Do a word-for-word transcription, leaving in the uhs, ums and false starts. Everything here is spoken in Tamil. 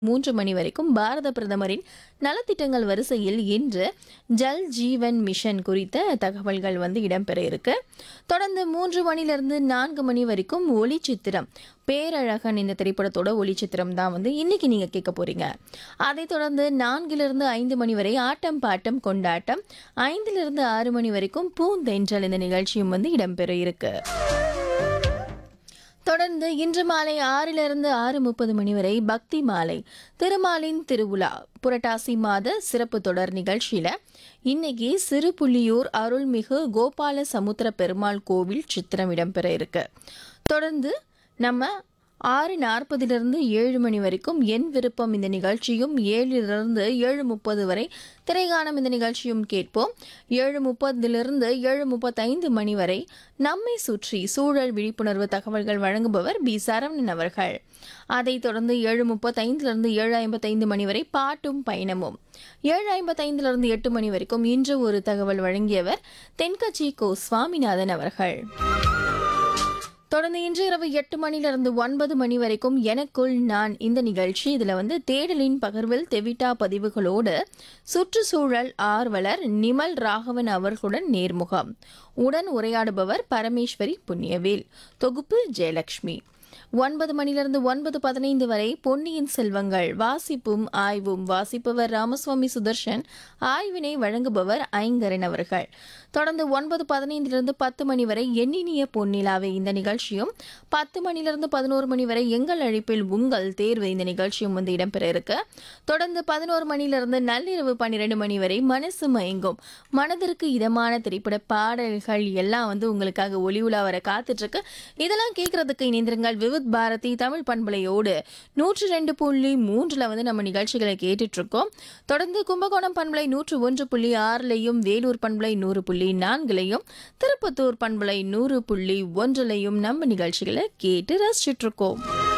மூன்று மணி வரைக்கும் பாரத பிரதமரின் நலத்திட்டங்கள் வரிசையில் இன்று ஜல் ஜீவன் மிஷன் குறித்த தகவல்கள் வந்து இடம்பெற இருக்கு. தொடர்ந்து மூன்று மணிலிருந்து நான்கு மணி வரைக்கும் ஒளிச்சித்திரம் பேரழகன் இந்த திரைப்படத்தோட ஒளிச்சித்திரம் தான் வந்து இன்னைக்கு நீங்க கேட்க போறீங்க. அதைத் தொடர்ந்து நான்கிலிருந்து ஐந்து மணி வரை ஆட்டம் பாட்டம் கொண்டாட்டம், ஐந்திலிருந்து ஆறு மணி வரைக்கும் பூந்தென்றல் இந்த நிகழ்ச்சியும் வந்து இடம்பெற இருக்கு. தொடர்ந்து இன்று மாலை ஆறிலிருந்து ஆறு முப்பது மணி வரை பக்தி மாலை திருமாலின் திருவிழா புரட்டாசி மாத சிறப்பு தொடர் நிகழ்ச்சியில இன்னைக்கு சிறுபுள்ளியூர் அருள்மிகு கோபால சமுத்திர பெருமாள் கோவில் சித்திரம் இடம்பெற இருக்கு. தொடர்ந்து நம்ம ஆறு நாற்பதிலிருந்து ஏழு மணி வரைக்கும் என் விருப்பம் இந்த நிகழ்ச்சியும், ஏழிலிருந்து ஏழு முப்பது வரை திரைகாணம் இந்த நிகழ்ச்சியும் கேட்போம். ஏழு முப்பதிலிருந்து ஏழு முப்பத்தைந்து மணி வரை நம்மை சுற்றி சூழல் விழிப்புணர்வு தகவல்கள் வழங்குபவர் பி சரவணன் அவர்கள். அதைத் தொடர்ந்து ஏழு முப்பத்தைந்திலிருந்து ஏழு ஐம்பத்தைந்து மணி வரை பாட்டும் பயணமும், ஏழு ஐம்பத்தைந்திலிருந்து எட்டு மணி வரைக்கும் இன்று ஒரு தகவல் வழங்கியவர் தென்கட்சி கோ சுவாமிநாதன் அவர்கள். தொடர்ந்து இன்று இரவு எட்டு மணிலிருந்து ஒன்பது மணி வரைக்கும் எனக்குள் நான் இந்த நிகழ்ச்சி. இதுல வந்து தேடலின் பகர்வில் தெவிட்டா பதிவுகளோடு சுற்றுச்சூழல் ஆர்வலர் நிமல் ராகவன் அவர்களுடன் நேர்முகம். உடன் உரையாடுபவர் பரமேஸ்வரி புண்ணியவேல். தொகுப்பு ஜெயலட்சுமி. ஒன்பது மணிலிருந்து ஒன்பது பதினைந்து வரை பொன்னியின் செல்வங்கள் வாசிப்பும் ஆய்வும், வாசிப்பவர் ராமசுவாமி சுதர்ஷன், ஆய்வினை வழங்குபவர் ஐங்கரன் அவர்கள். தொடர்ந்து ஒன்பது பதினைந்திலிருந்து பத்து மணி வரை எண்ணினிய பொன்னிலாவே இந்த நிகழ்ச்சியும், பத்து மணிலிருந்து பதினோரு மணி வரை எங்கள் அழைப்பில் உங்கள் தேர்வு இந்த நிகழ்ச்சியும் வந்து இடம்பெற இருக்கு. தொடர்ந்து பதினோரு மணிலிருந்து நள்ளிரவு பன்னிரண்டு மணி வரை மனசு மயங்கும் மனதிற்கு இதமான திரைப்பட பாடல்கள் எல்லாம் வந்து உங்களுக்காக ஒளி உலா வர காத்துட்டு இருக்கு. இதெல்லாம் கேட்கறதுக்கு இணைந்திருங்கள் விவித் பாரதி தமிழ் பண்பலையோடு நூற்றி ரெண்டு புள்ளி மூன்றுல வந்து நம்ம நிகழ்ச்சிகளை கேட்டுட்டு இருக்கோம். தொடர்ந்து கும்பகோணம் பண்பலை நூற்று ஒன்று புள்ளி ஆறுலையும், வேலூர் பண்பலை நூறு புள்ளி நான்குலையும், திருப்பத்தூர் பண்பலை நூறு புள்ளி ஒன்றுலையும் நம்ம நிகழ்ச்சிகளை கேட்டு ரசிச்சுட்டு இருக்கோம்.